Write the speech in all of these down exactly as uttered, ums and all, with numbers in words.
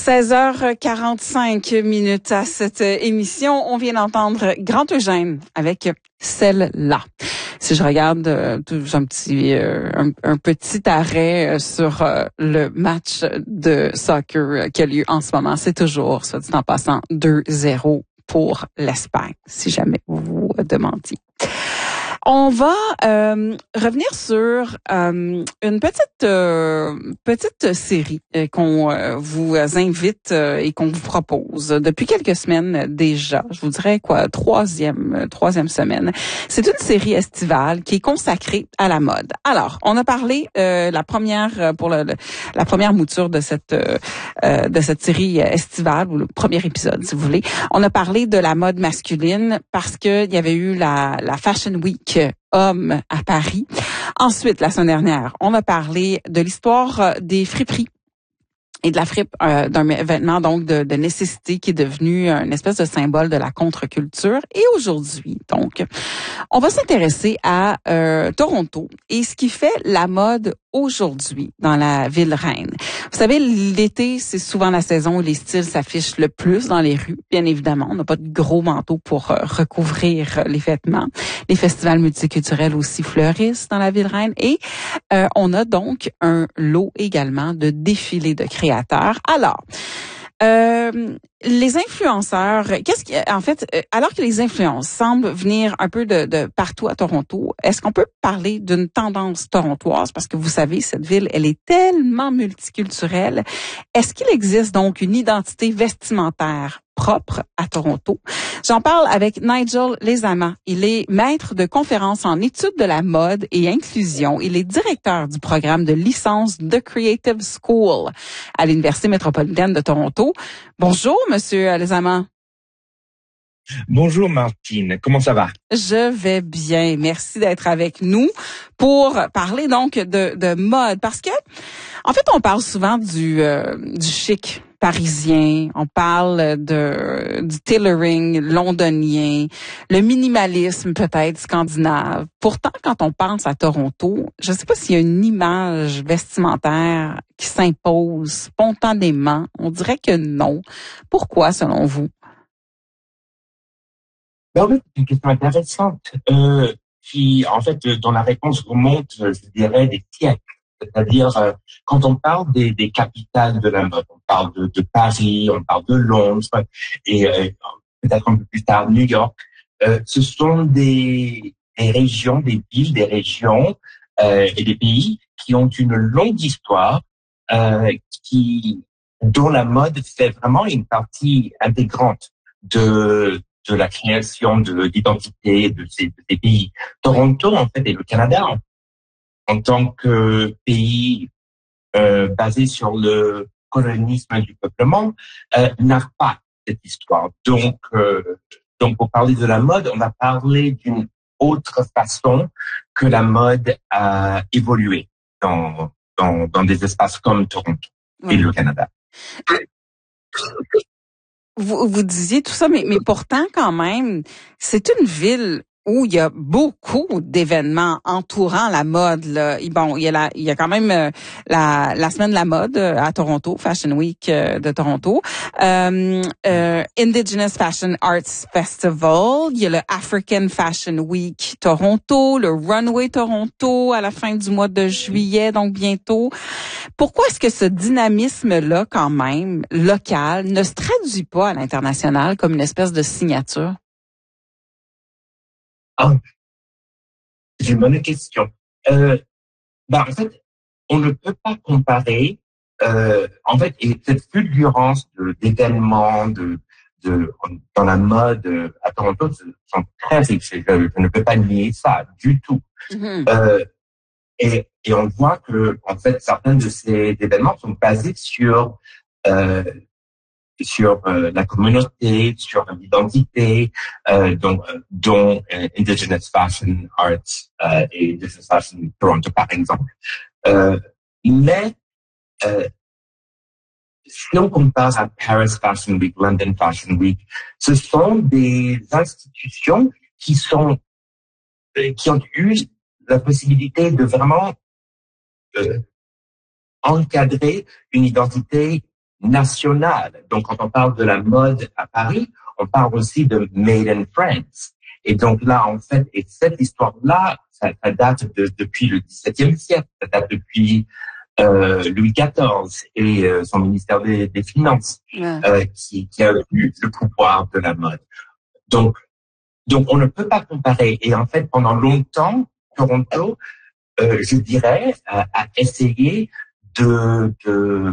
seize heures quarante-cinq minutes à cette émission. On vient d'entendre Grand Eugène avec Celle-là. Si je regarde euh, un petit euh, un, un petit arrêt euh, sur euh, le match de soccer euh, qui a lieu en ce moment, c'est toujours, soit dit en passant, deux zéro pour l'Espagne, si jamais vous vous demandiez. On va euh, revenir sur euh, une petite euh, petite série euh, qu'on euh, vous invite euh, et qu'on vous propose depuis quelques semaines déjà. Je vous dirais quoi, troisième euh, troisième semaine. C'est une série estivale qui est consacrée à la mode. Alors, on a parlé euh, la première pour le, le, la première mouture de cette euh, de cette série estivale ou le premier épisode, si vous voulez. On a parlé de la mode masculine parce que il y avait eu la la Fashion Week homme à Paris. Ensuite, la semaine dernière, on a parlé de l'histoire des friperies et de la fripe, euh, d'un vêtement donc de, de nécessité qui est devenu une espèce de symbole de la contre-culture. Et aujourd'hui, donc, on va s'intéresser à euh, Toronto et ce qui fait la mode aujourd'hui dans la ville reine. Vous savez, l'été, c'est souvent la saison où les styles s'affichent le plus dans les rues. Bien évidemment, on n'a pas de gros manteaux pour euh, recouvrir les vêtements. Les festivals multiculturels aussi fleurissent dans la ville reine et euh, on a donc un lot également de défilés de créateurs. Alors, Euh, les influenceurs, qu'est-ce qui, en fait, alors que les influences semblent venir un peu de, de partout à Toronto, est-ce qu'on peut parler d'une tendance torontoise? Parce que vous savez, cette ville, elle est tellement multiculturelle. Est-ce qu'il existe donc une identité vestimentaire propre à Toronto? J'en parle avec Nigel Lezama. Il est maître de conférences en études de la mode et inclusion. Il est directeur du programme de licence de Creative School à l'Université métropolitaine de Toronto. Bonjour, Monsieur Lezama. Bonjour Martine, comment ça va? Je vais bien, merci d'être avec nous pour parler donc de, de mode. Parce que, en fait, on parle souvent du, euh, du chic parisien, on parle de du tailoring londonien, le minimalisme peut-être scandinave. Pourtant, quand on pense à Toronto, je ne sais pas s'il y a une image vestimentaire qui s'impose spontanément. On dirait que non. Pourquoi, selon vous? Ben oui, c'est une question intéressante euh, qui, en fait, dont la réponse remonte, je dirais, des siècles. C'est-à-dire, euh, quand on parle des, des capitales de la mode, on parle de, de Paris, on parle de Londres, et euh, peut-être un peu plus tard New York, euh, ce sont des, des régions, des villes, des régions euh, et des pays qui ont une longue histoire, euh, qui dont la mode fait vraiment une partie intégrante de de la création de l'identité de ces, de ces pays. Toronto, en fait, et le Canada, en tant que pays euh, basé sur le colonisme du peuplement, euh, n'a pas cette histoire. Donc, euh, donc, pour parler de la mode, on va parler d'une autre façon que la mode a évolué dans dans, dans des espaces comme Toronto oui. et le Canada. Vous, vous disiez tout ça, mais, mais pourtant, quand même, c'est une ville où il y a beaucoup d'événements entourant la mode. Là. Bon, il y a, la, il y a quand même euh, la, la semaine de la mode à Toronto, Fashion Week euh, de Toronto, euh, euh, Indigenous Fashion Arts Festival, il y a le African Fashion Week Toronto, le Runway Toronto à la fin du mois de juillet, donc bientôt. Pourquoi est-ce que ce dynamisme-là, quand même, local, ne se traduit pas à l'international comme une espèce de signature? Ah, c'est une bonne question. Euh, bah, en fait, on ne peut pas comparer, euh, en fait, et cette fulgurance de, d'événements, de, de, dans la mode à Toronto sont très riches. Je, je ne peux pas nier ça du tout. Mm-hmm. Euh, et, et on voit que, en fait, certains de ces événements sont basés sur, euh, sur euh, la communauté, sur l'identité, euh, dont, dont euh, Indigenous Fashion Arts euh, et Indigenous Fashion Toronto, par exemple. Euh, mais euh, si on compare à Paris Fashion Week, London Fashion Week, ce sont des institutions qui sont euh, qui ont eu la possibilité de vraiment euh, encadrer une identité nationale. Donc, quand on parle de la mode à Paris, on parle aussi de Made in France. Et donc là, en fait, et cette histoire-là, ça, ça date de, depuis le dix-septième siècle, ça date depuis euh, Louis quatorze et euh, son ministère des, des Finances, ouais. euh, qui, qui a eu le pouvoir de la mode. Donc, donc on ne peut pas comparer. Et en fait, pendant longtemps, Toronto, euh, je dirais, a, a essayé de, de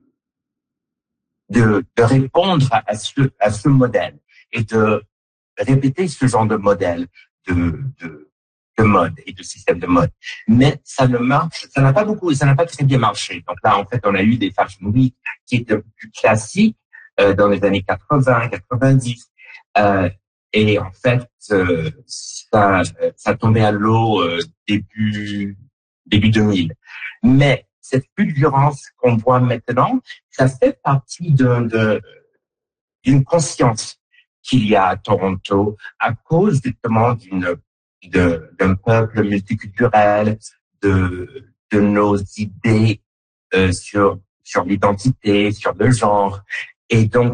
de, de répondre à ce à ce modèle et de répéter ce genre de modèle de, de, de mode et de système de mode. Mais ça ne marche, ça n'a pas beaucoup, ça n'a pas très bien marché. Donc là, en fait, on a eu des fashion week qui étaient plus classiques euh, dans les années quatre-vingts, quatre-vingt-dix. Euh, et en fait, euh, ça, ça tombait à l'eau euh, début, début deux mille. Mais cette fulgurance qu'on voit maintenant, ça fait partie de, de, d'une conscience qu'il y a à Toronto à cause justement d'une, de, d'un peuple multiculturel, de, de nos idées euh, sur, sur l'identité, sur le genre. Et donc,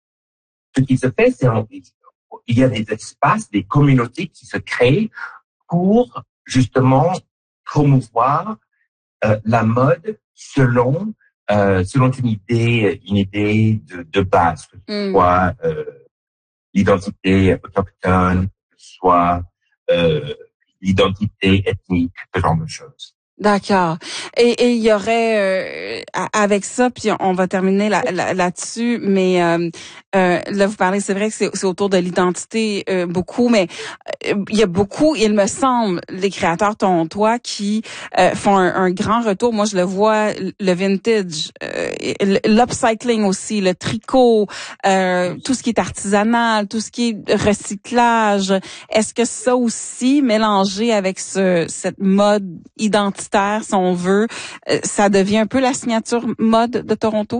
ce qui se fait, c'est il y a des espaces, des communautés qui se créent pour justement promouvoir euh, la mode selon euh, selon une idée une idée de, de base, que ce soit euh, l'identité autochtone, que ce soit euh, l'identité ethnique, ce genre de choses. D'accord. Et il y aurait euh, avec ça, puis on va terminer là, là, là-dessus, mais euh, euh, là vous parlez, c'est vrai que c'est, c'est autour de l'identité euh, beaucoup, mais il euh, y a beaucoup, il me semble, les créateurs torontois qui euh, font un, un grand retour. Moi, je le vois, le vintage, euh, l'upcycling aussi, le tricot, euh, tout ce qui est artisanal, tout ce qui est recyclage. Est-ce que ça aussi, mélangé avec ce cette mode identitaire, si on veut, ça devient un peu la signature mode de Toronto?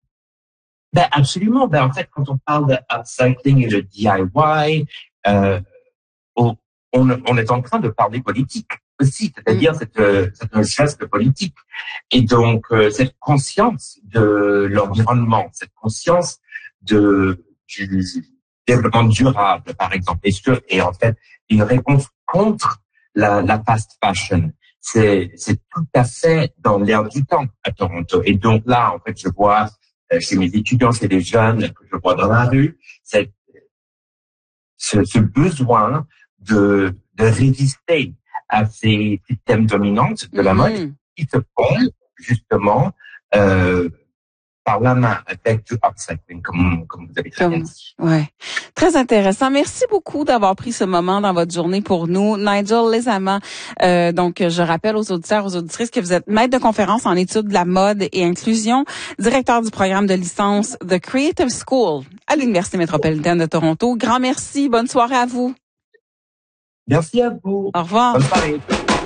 Ben absolument. Ben en fait, quand on parle de upcycling et de D I Y, euh, on, on est en train de parler politique aussi, c'est-à-dire mm. c'est, euh, c'est un geste politique. Et donc euh, cette conscience de l'environnement, cette conscience de du développement durable, par exemple, et, ce, et en fait une réponse contre la, la fast fashion. C'est, c'est tout à fait dans l'air du temps à Toronto. Et donc là, en fait, je vois euh, chez mes étudiants, chez les jeunes que je vois dans la rue, c'est ce, ce besoin de, de résister à ces systèmes dominants de la mode mm-hmm. qui se font justement euh, par la main avec du upcycling, comme, comme vous avez très bien dit. Ouais. Très intéressant. Merci beaucoup d'avoir pris ce moment dans votre journée pour nous. Nigel Lezama, euh, donc je rappelle aux auditeurs, aux auditrices que vous êtes maître de conférence en études de la mode et inclusion, directeur du programme de licence The Creative School à l'Université métropolitaine de Toronto. Grand merci. Bonne soirée à vous. Merci à vous. Au revoir. Bonne soirée.